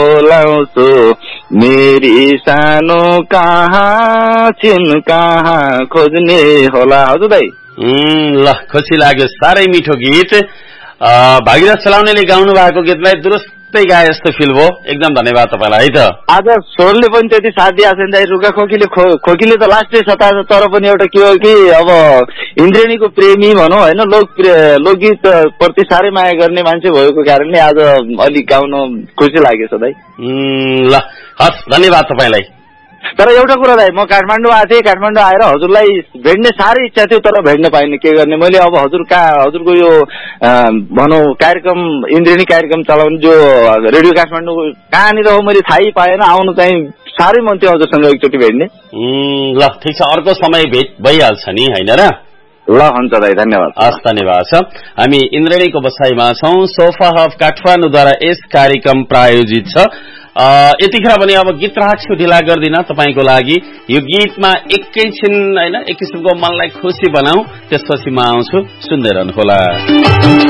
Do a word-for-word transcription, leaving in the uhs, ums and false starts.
बोलाउँछु मेरी सानो कहाँ छिन् कहाँ खोज्ने होला। हजुर दाइ। ल खुसी लाग्यो, साह्रै मिठो गीत। भागीरथ चलाउनेले गाउनु भएको गीतलाई दुरुस्तै गाए जस्तो फिल भयो। एकदम धन्यवाद तपाईँलाई है त। आज स्वरले पनि त्यति साथ दिएको छैन दाइ। रुगा खोकीले खोकीले त लास्टै सता, तर पनि एउटा के हो कि अब इन्द्रेणीको प्रेमी भनौँ होइन, लोक लोकगीत प्रति साह्रै माया गर्ने मान्छे भएको कारणले आज अलिक गाउन खुसी लागेछ दाइ। ल हस्, धन्यवाद तपाईँलाई। तर एउटा कुरा दाइ, म काठमाडौँ आएको थिएँ। काठमाडौँ आएर हजुरलाई भेट्ने साह्रै इच्छा थियो, तर भेट्न पाइनँ। के गर्ने, मैले अब हजुर कहाँ हजुरको यो भनौँ कार्यक्रम इन्द्रेणी कार्यक्रम चलाउने जो रेडियो काठमाडौँ कहाँनिर हो मैले थाहै पाएन। आउनु चाहिँ साह्रै मन थियो हजुरसँग एकचोटि भेट्ने। ल ठिक छ, अर्को समय भेट भइहाल्छ नि होइन र। ल हुन्छ दाइ, धन्यवाद। हस्, धन्यवाद छ। हामी इन्द्रेणीको बसाइमा छौँ। सोफा हब काठमाडौँद्वारा यस कार्यक्रम प्रायोजित छ। यतिखेर पनि अब गीत राख्छु, ढिला गर्दिन तपाईँको लागि। यो गीतमा एकैछिन होइन, एक किसिमको मनलाई खुसी बनाऊ, त्यसपछि म आउँछु, सुन्दै रहनुहोला।